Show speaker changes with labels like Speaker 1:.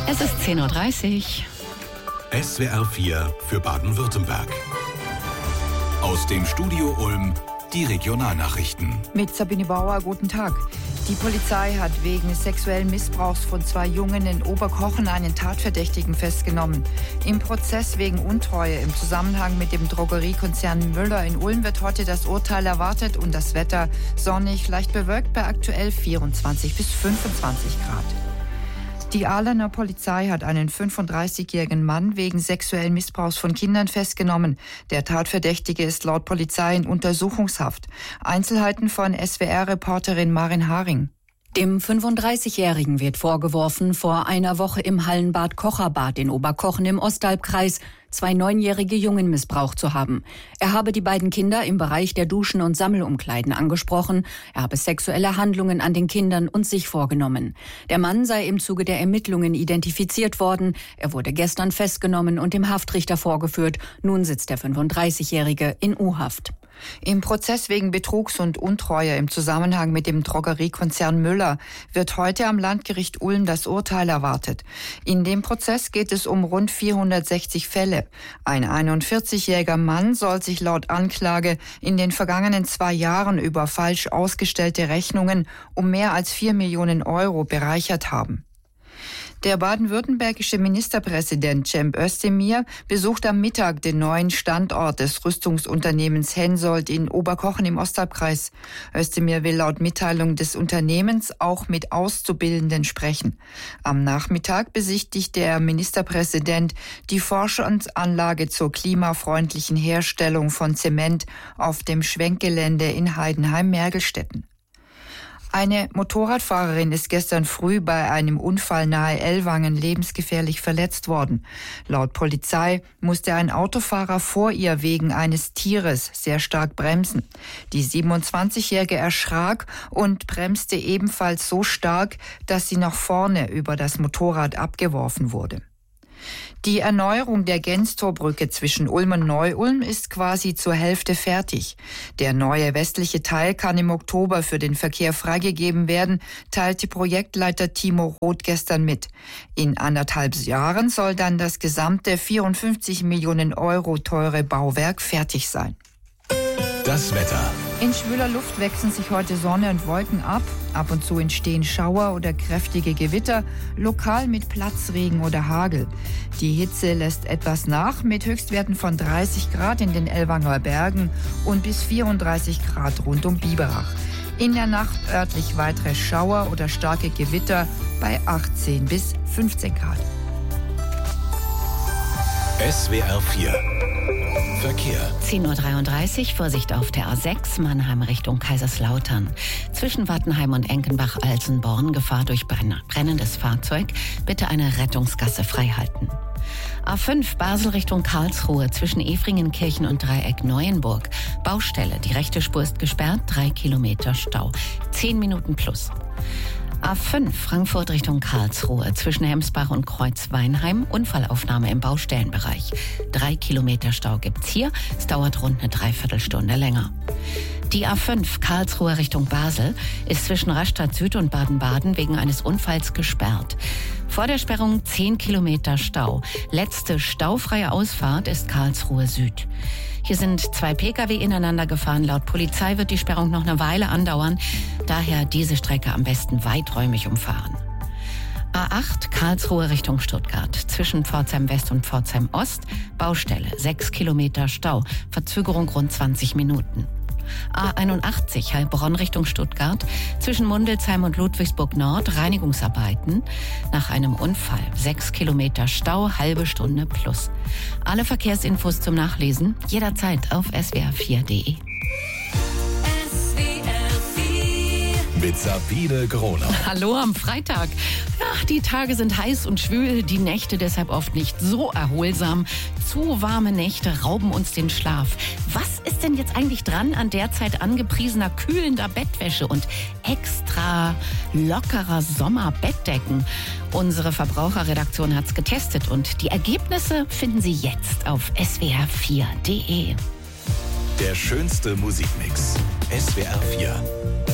Speaker 1: Es ist 10:30 Uhr.
Speaker 2: SWR 4 für Baden-Württemberg. Aus dem Studio Ulm die Regionalnachrichten.
Speaker 3: Mit Sabine Bauer, guten Tag. Die Polizei hat wegen sexuellen Missbrauchs von 2 Jungen in Oberkochen einen Tatverdächtigen festgenommen. Im Prozess wegen Untreue im Zusammenhang mit dem Drogeriekonzern Müller in Ulm wird heute das Urteil erwartet und das Wetter sonnig, leicht bewölkt bei aktuell 24 bis 25 Grad. Die Ahlener Polizei hat einen 35-jährigen Mann wegen sexuellen Missbrauchs von Kindern festgenommen. Der Tatverdächtige ist laut Polizei in Untersuchungshaft. Einzelheiten von SWR-Reporterin Marin Haring.
Speaker 1: Dem 35-Jährigen wird vorgeworfen, vor einer Woche im Hallenbad Kocherbad in Oberkochen im Ostalbkreis 2 9-jährige Jungen missbraucht zu haben. Er habe die beiden Kinder im Bereich der Duschen und Sammelumkleiden angesprochen. Er habe sexuelle Handlungen an den Kindern und sich vorgenommen. Der Mann sei im Zuge der Ermittlungen identifiziert worden. Er wurde gestern festgenommen und dem Haftrichter vorgeführt. Nun sitzt der 35-Jährige in U-Haft.
Speaker 3: Im Prozess wegen Betrugs und Untreue im Zusammenhang mit dem Drogeriekonzern Müller wird heute am Landgericht Ulm das Urteil erwartet. In dem Prozess geht es um rund 460 Fälle. Ein 41-jähriger Mann soll sich laut Anklage in den vergangenen 2 Jahren über falsch ausgestellte Rechnungen um mehr als 4 Millionen Euro bereichert haben. Der baden-württembergische Ministerpräsident Cem Özdemir besucht am Mittag den neuen Standort des Rüstungsunternehmens Hensoldt in Oberkochen im Ostalbkreis. Özdemir will laut Mitteilung des Unternehmens auch mit Auszubildenden sprechen. Am Nachmittag besichtigt der Ministerpräsident die Forschungsanlage zur klimafreundlichen Herstellung von Zement auf dem Schwenkgelände in Heidenheim-Mergelstetten. Eine Motorradfahrerin ist gestern früh bei einem Unfall nahe Ellwangen lebensgefährlich verletzt worden. Laut Polizei musste ein Autofahrer vor ihr wegen eines Tieres sehr stark bremsen. Die 27-Jährige erschrak und bremste ebenfalls so stark, dass sie nach vorne über das Motorrad abgeworfen wurde. Die Erneuerung der Genstorbrücke zwischen Ulm und Neu-Ulm ist quasi zur Hälfte fertig. Der neue westliche Teil kann im Oktober für den Verkehr freigegeben werden, teilte Projektleiter Timo Roth gestern mit. In 1,5 Jahren soll dann das gesamte 54 Millionen Euro teure Bauwerk fertig sein.
Speaker 2: Das Wetter.
Speaker 3: In schwüler Luft wechseln sich heute Sonne und Wolken ab. Ab und zu entstehen Schauer oder kräftige Gewitter, lokal mit Platzregen oder Hagel. Die Hitze lässt etwas nach, mit Höchstwerten von 30 Grad in den Ellwanger Bergen und bis 34 Grad rund um Biberach. In der Nacht örtlich weitere Schauer oder starke Gewitter bei 18 bis 15 Grad.
Speaker 2: SWR 4 Verkehr.
Speaker 1: 10:33 Uhr, Vorsicht auf der A6, Mannheim Richtung Kaiserslautern. Zwischen Wattenheim und Enkenbach-Alsenborn, Gefahr durch brennendes Fahrzeug. Bitte eine Rettungsgasse freihalten. A5, Basel Richtung Karlsruhe, zwischen Efringenkirchen und Dreieck Neuenburg. Baustelle, die rechte Spur ist gesperrt, 3 Kilometer Stau. 10 Minuten plus. A5, Frankfurt Richtung Karlsruhe, zwischen Hemsbach und Kreuzweinheim, Unfallaufnahme im Baustellenbereich. 3 Kilometer Stau gibt's hier, es dauert rund eine Dreiviertelstunde länger. Die A5, Karlsruhe Richtung Basel, ist zwischen Rastatt Süd und Baden-Baden wegen eines Unfalls gesperrt. Vor der Sperrung 10 Kilometer Stau. Letzte staufreie Ausfahrt ist Karlsruhe Süd. Hier sind 2 Pkw ineinander gefahren. Laut Polizei wird die Sperrung noch eine Weile andauern. Daher diese Strecke am besten weiträumig umfahren. A8 Karlsruhe Richtung Stuttgart. Zwischen Pforzheim West und Pforzheim Ost. Baustelle 6 Kilometer Stau. Verzögerung rund 20 Minuten. A81 Heilbronn Richtung Stuttgart. Zwischen Mundelsheim und Ludwigsburg Nord Reinigungsarbeiten. Nach einem Unfall 6 Kilometer Stau, halbe Stunde plus. Alle Verkehrsinfos zum Nachlesen jederzeit auf swr4.de.
Speaker 2: Mit Sabine Groner.
Speaker 1: Hallo am Freitag. Ja, die Tage sind heiß und schwül, die Nächte deshalb oft nicht so erholsam. Zu warme Nächte rauben uns den Schlaf. Was ist denn jetzt eigentlich dran an derzeit angepriesener kühlender Bettwäsche und extra lockerer Sommerbettdecken? Unsere Verbraucherredaktion hat's getestet und die Ergebnisse finden Sie jetzt auf swr4.de.
Speaker 2: Der schönste Musikmix. SWR 4